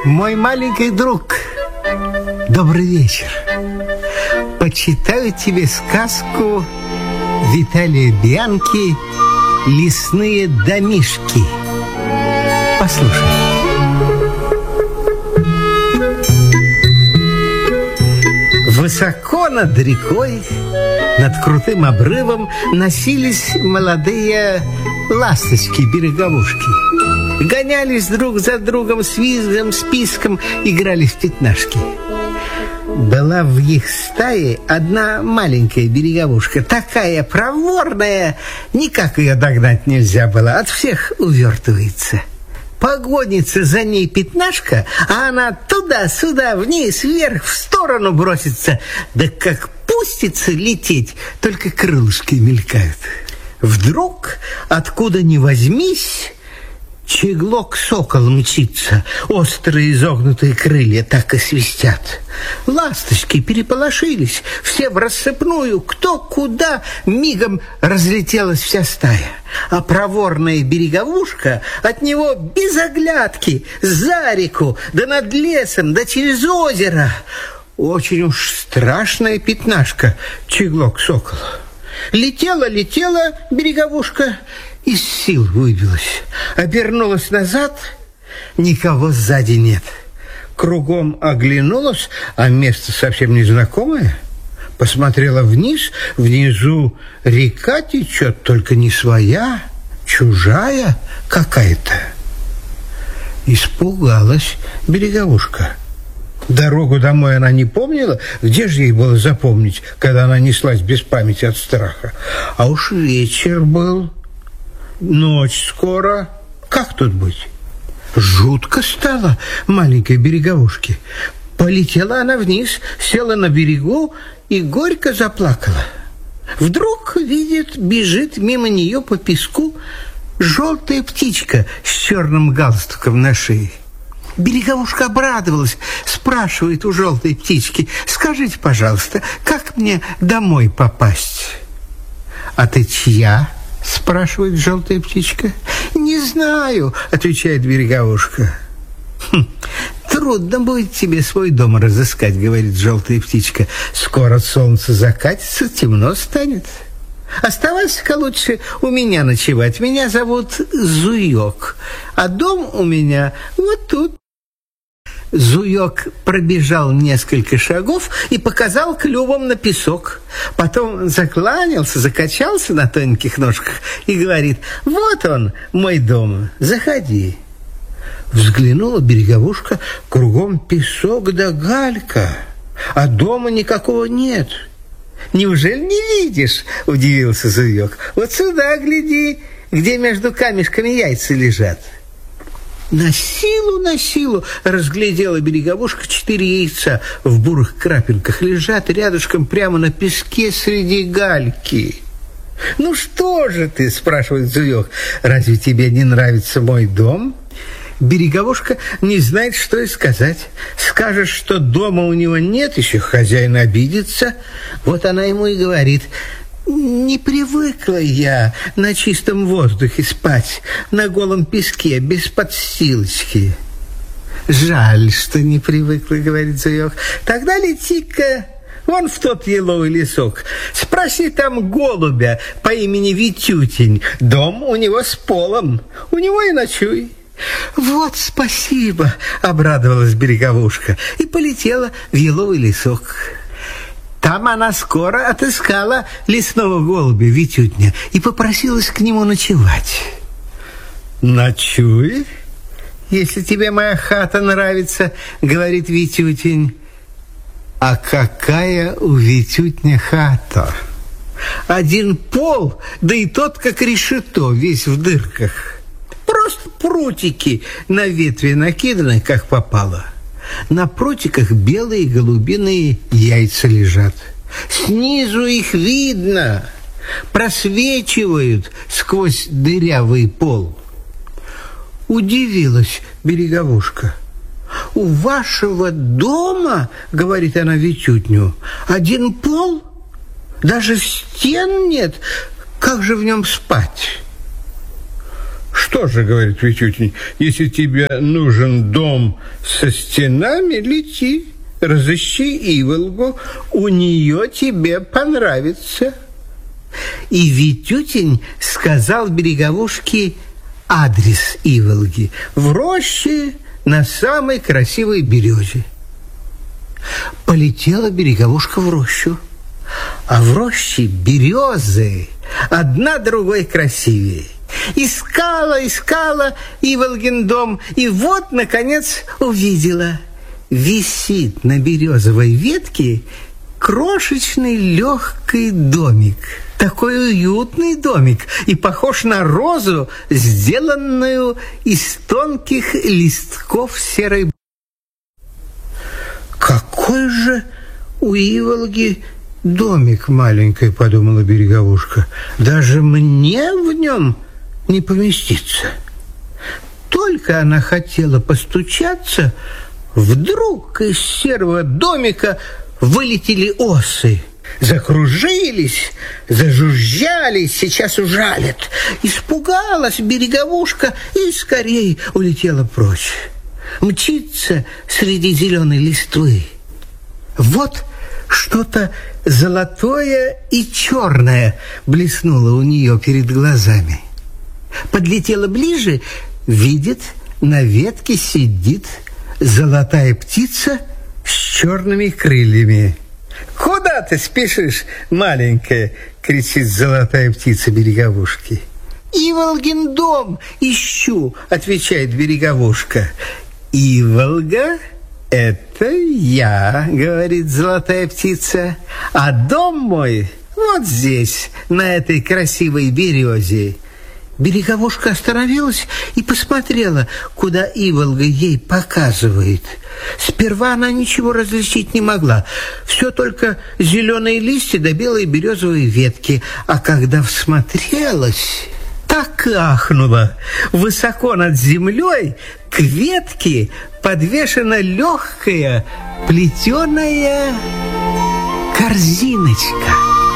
Мой маленький друг, добрый вечер. Почитаю тебе сказку Виталия Бианки «Лесные домишки». Послушай. Высоко над рекой, над крутым обрывом носились молодые ласточки-береговушки. Гонялись друг за другом с визгом, списком, играли в пятнашки. Была в их стае одна маленькая береговушка, такая проворная, никак ее догнать нельзя было, от всех увертывается. Погонится за ней пятнашка, а она туда-сюда, вниз, вверх, в сторону бросится. Да как пустится лететь, только крылышки мелькают. Вдруг, откуда ни возьмись, чеглок-сокол мчится, острые изогнутые крылья так и свистят. Ласточки переполошились, все в рассыпную, кто куда, мигом разлетелась вся стая. А проворная береговушка от него без оглядки, за реку, да над лесом, да через озеро. Очень уж страшная пятнашка, чеглок-сокол. Летела береговушка, из сил выбилась, обернулась назад, никого сзади нет. Кругом оглянулась, а место совсем незнакомое. Посмотрела вниз, внизу река течет, только не своя, чужая какая-то. Испугалась береговушка. Дорогу домой она не помнила, где же ей было запомнить, когда она неслась без памяти от страха. А уж вечер был, ночь скоро, как тут быть? Жутко стало маленькой береговушке. Полетела она вниз, села на берегу и горько заплакала. Вдруг видит, бежит мимо нее по песку желтая птичка с черным галстуком на шее. Береговушка обрадовалась, спрашивает у желтой птички: «Скажите, пожалуйста, как мне домой попасть?» «А ты чья?» — спрашивает желтая птичка. «Не знаю», — отвечает береговушка. «Трудно будет тебе свой дом разыскать», — говорит желтая птичка. «Скоро солнце закатится, темно станет. Оставайся-ка лучше у меня ночевать. Меня зовут Зуёк, а дом у меня вот тут». Зуёк пробежал несколько шагов и показал клювом на песок. Потом закланялся, закачался на тоненьких ножках и говорит: «Вот он, мой дом, заходи». Взглянула береговушка, кругом песок да галька, а дома никакого нет. «Неужели не видишь?» — удивился Зуёк. «Вот сюда гляди, где между камешками яйца лежат». На силу разглядела береговушка 4 яйца в бурых крапинках, лежат рядышком прямо на песке среди гальки. «Ну что же ты?» — спрашивает Зуёк. «Разве тебе не нравится мой дом?» Береговушка не знает, что и сказать. Скажешь, что дома у него нет, еще хозяин обидится. Вот она ему и говорит: «Не привыкла я на чистом воздухе спать, на голом песке, без подстилочки». «Жаль, что не привыкла», — говорит Зуёк. «Тогда лети-ка вон в тот еловый лесок. Спроси там голубя по имени Витютень. Дом у него с полом, у него и ночуй». «Вот спасибо», — обрадовалась береговушка и полетела в еловый лесок. Там она скоро отыскала лесного голубя Витютня и попросилась к нему ночевать. «Ночуй, если тебе моя хата нравится», — говорит Витютень. А какая у Витютня хата? Один пол, да и тот как решето, весь в дырках. Просто прутики на ветви накиданы, как попало. На прутиках белые голубиные яйца лежат. Снизу их видно, просвечивают сквозь дырявый пол. Удивилась береговушка. «У вашего дома, — говорит она Витютню, — один пол? Даже стен нет. Как же в нем спать?» Что же, говорит Витютень, если тебе нужен дом со стенами, лети, разыщи Иволгу, у нее тебе понравится. И Витютень сказал Береговушке адрес Иволги в роще на самой красивой березе. Полетела Береговушка в рощу, а в роще березы, одна другой красивее. Искала Иволгин дом, и вот, наконец, увидела. Висит на березовой ветке крошечный легкий домик. Такой уютный домик и похож на розу, сделанную из тонких листков серой. Какой же у Иволги домик маленький, подумала Береговушка. Даже мне в нем не поместиться. Только она хотела постучаться, вдруг из серого домика вылетели осы. Закружились, зажужжали, сейчас ужалят. Испугалась Береговушка и скорее улетела прочь. Мчится среди зеленой листвы. Вот что-то золотое и черное блеснуло у нее перед глазами. Подлетела ближе, видит, на ветке сидит золотая птица с черными крыльями. «Куда ты спешишь, маленькая?» — кричит золотая птица Береговушке. «Иволгин дом ищу», — отвечает Береговушка. «Иволга — это я», — говорит золотая птица, «а дом мой вот здесь, на этой красивой березе». Береговушка остановилась и посмотрела, куда Иволга ей показывает. Сперва она ничего различить не могла. Все только зеленые листья да белые березовые ветки. А когда всмотрелась, так и ахнула. Высоко над землей к ветке подвешена легкая плетеная корзиночка.